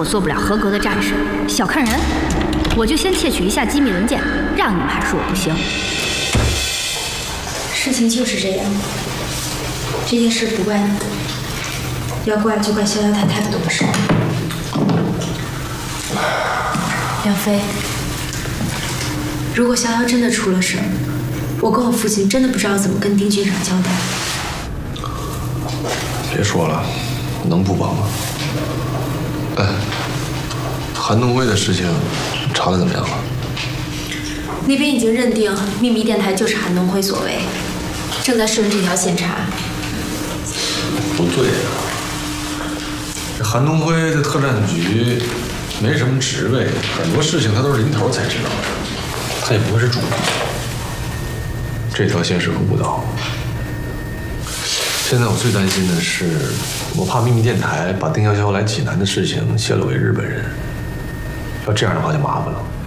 做不了合格的战士，小看人！我就先窃取一下机密文件，让你们还说我不行。 事情就是这样，这件事不怪你，要怪就怪逍遥他太不懂事。梁飞，如果逍遥真的出了事儿，我跟我父亲真的不知道怎么跟丁局长交代。 别说了，能不帮吗？哎，韩东辉的事情查得怎么样了？ 那边已经认定秘密电台就是韩东辉所为，正在顺这条线查。 不对呀，这韩东辉在特战局没什么职位，很多事情他都是临头才知道的，他也不会是主谋。这条线是个误导。现在我最担心的是，我怕秘密电台把丁潇潇来济南的事情泄露给日本人，要这样的话就麻烦了。